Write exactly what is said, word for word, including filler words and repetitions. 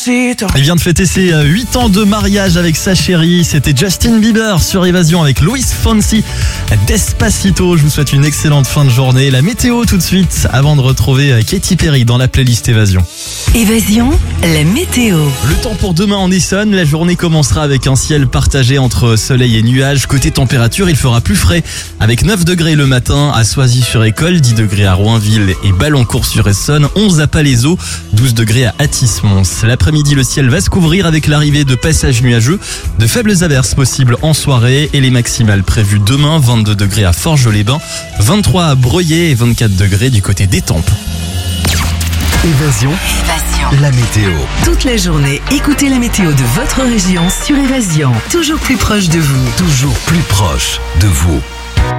Il vient de fêter ses huit ans de mariage avec sa chérie. C'était Justin Bieber sur Évasion avec Luis Fonsi. Despacito. Je vous souhaite une excellente fin de journée. La météo tout de suite avant de retrouver Katy Perry dans la playlist Évasion. Évasion, la météo. Le temps pour demain en Essonne. La journée commencera avec un ciel partagé entre soleil et nuages. Côté température, il fera plus frais avec neuf degrés le matin à Soisy-sur-École, dix degrés à Roinville et Ballancourt-sur-Essonne, onze à Palaiseau, douze degrés à Athis-Mons. L'après-midi, le ciel va se couvrir avec l'arrivée de passages nuageux, de faibles averses possibles en soirée et les maximales prévues demain, vingt-deux degrés à Forges-les-Bains, vingt-trois à Breuillé et vingt-quatre degrés du côté d'Étampes. Évasion, Évasion. la météo. Toute la journée, écoutez la météo de votre région sur Évasion. Toujours plus proche de vous. Toujours plus proche de vous.